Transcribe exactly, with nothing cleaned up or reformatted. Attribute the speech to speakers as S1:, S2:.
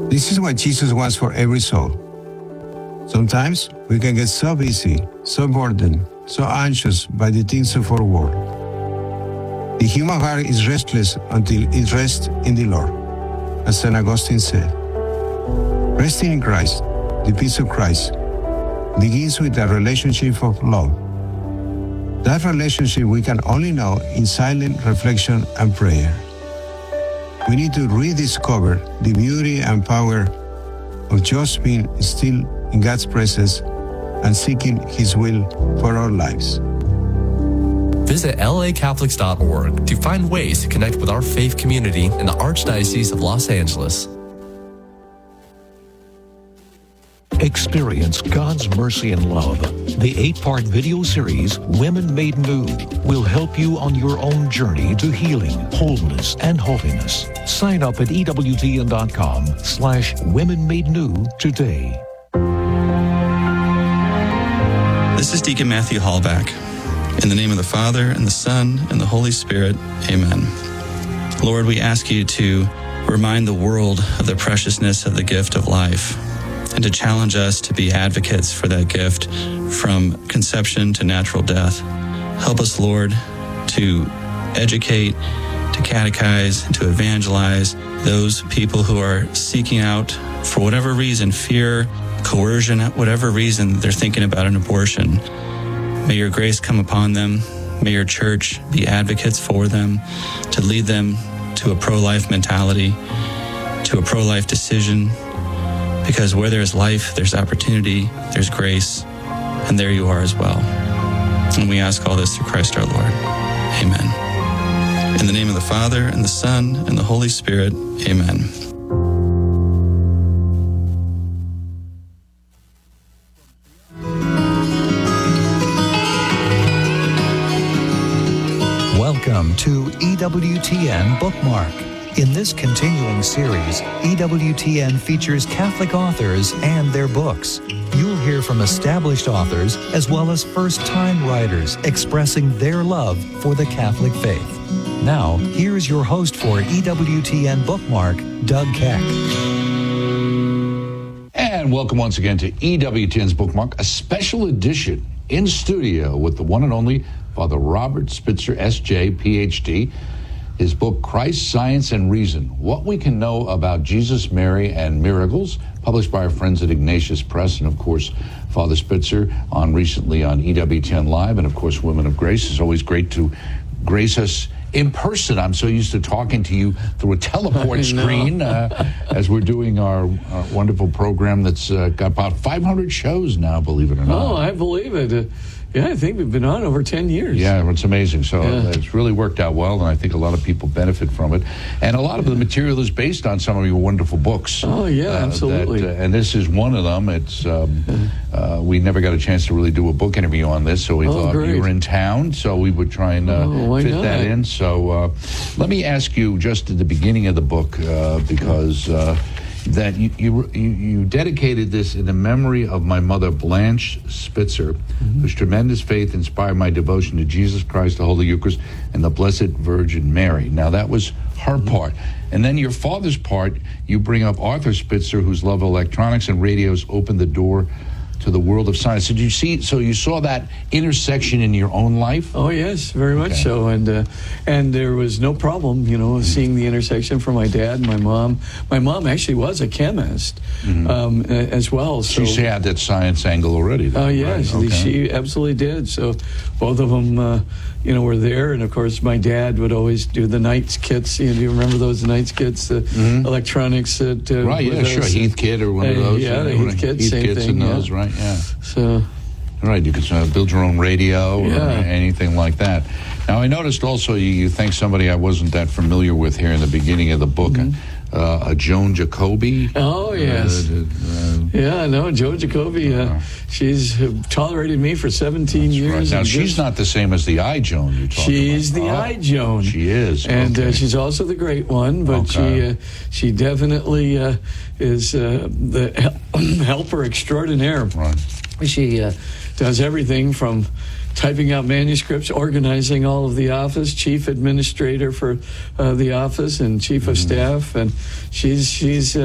S1: This is what Jesus wants for every soul. Sometimes we can get so busy, so burdened, so anxious by the things of our world. The human heart is restless until it rests in the Lord, as Saint Augustine said. Resting in Christ, the peace of Christ, begins with a relationship of love. That relationship we can only know in silent reflection and prayer. We need to rediscover the beauty and power of just being still in God's presence and seeking His will for our lives.
S2: Visit L A Catholics dot org to find ways to connect with our faith community in the Archdiocese of Los Angeles.
S3: Experience God's mercy and love. The eight-part video series, Women Made New, will help you on your own journey to healing, wholeness, and holiness. Sign up at E W T N dot com slash Women Made New today.
S4: This is Deacon Matthew Hallback. In the name of the Father, and the Son, and the Holy Spirit, amen. Lord, we ask you to remind the world of the preciousness of the gift of life, and to challenge us to be advocates for that gift from conception to natural death. Help us, Lord, to educate, to catechize, and to evangelize those people who are seeking out, for whatever reason, fear, coercion, whatever reason they're thinking about an abortion. May your grace come upon them. May your church be advocates for them, to lead them to a pro-life mentality, to a pro-life decision, because where there's life, there's opportunity, there's grace, and there you are as well. And we ask all this through Christ our Lord. Amen. In the name of the Father, and the Son, and the Holy Spirit, amen.
S3: Welcome to E W T N Bookmark. In this continuing series, E W T N features Catholic authors and their books. You'll hear from established authors as well as first-time writers expressing their love for the Catholic faith. Now, here's your host for E W T N Bookmark, Doug Keck.
S5: And welcome once again to E W T N's Bookmark, a special edition in studio with the one and only Father Robert Spitzer, S J, P H D. His book, Christ, Science, and Reason, What We Can Know About Jesus, Mary, and Miracles, published by our friends at Ignatius Press. And, of course, Father Spitzer on recently on E W T N Live, and, of course, Women of Grace. It's always great to grace us in person. I'm so used to talking to you through a teleport screen uh, as we're doing our, our wonderful program that's uh, got about five hundred shows now, believe it or not.
S6: Oh, I believe it. Uh, Yeah, I think we've been on over ten years.
S5: Yeah, it's amazing. So
S6: yeah.
S5: It's really worked out well, and I think a lot of people benefit from it. And a lot of the material is based on some of your wonderful books.
S6: Oh, yeah, uh, absolutely.
S5: That, uh, and this is one of them. It's um, uh, we never got a chance to really do a book interview on this, so we
S6: oh,
S5: thought
S6: great.
S5: you were in town, so we would try and uh,
S6: oh,
S5: fit
S6: not?
S5: that in. So uh, let me ask you just at the beginning of the book, uh, because... Uh, that you, you you dedicated this in the memory of my mother, Blanche Spitzer, mm-hmm. whose tremendous faith inspired my devotion to Jesus Christ, the Holy Eucharist, and the Blessed Virgin Mary. Now, that was her mm-hmm. part. And then your father's part, you bring up Arthur Spitzer, whose love of electronics and radios opened the door to the world of science. So did you see? So you saw that intersection in your own life?
S6: Oh yes, very much
S5: okay.
S6: so, and uh, and there was no problem, you know, mm-hmm. seeing the intersection for my dad and my mom. My mom actually was a chemist mm-hmm. um, as well. So
S5: she had that science angle already.
S6: Oh uh, yes,
S5: right? okay.
S6: she absolutely did. So both of them, uh, you know, were there, and of course my dad would always do the Knights kits. You know, do you remember those Knights kits, the mm-hmm. electronics? That, uh,
S5: right. Yeah. Sure. Heath kit or one
S6: uh,
S5: of those.
S6: Yeah,
S5: uh,
S6: the Heath kit,
S5: Heath
S6: same
S5: kits
S6: thing.
S5: and
S6: Yeah.
S5: those, right? Yeah.
S6: So.
S5: All right, you can uh, build your own radio or
S6: yeah.
S5: anything like that. Now, I noticed also you, you thank somebody I wasn't that familiar with here in the beginning of the book, mm-hmm. uh, a Joan Jacoby.
S6: Oh, yes. Uh, uh, yeah, no, Joan Jacoby, uh, uh, she's tolerated me for seventeen years.
S5: Right. Now, she's just, not the same as the I Joan you talked
S6: She's
S5: about.
S6: the
S5: oh,
S6: I Joan.
S5: She is.
S6: And
S5: okay.
S6: uh, she's also the great one, but okay. she uh, she definitely uh, is uh, the helper extraordinaire.
S5: Right.
S6: She uh, does everything from typing out manuscripts, organizing all of the office, chief administrator for uh, the office, and chief mm-hmm. of staff, and she's she's. Uh,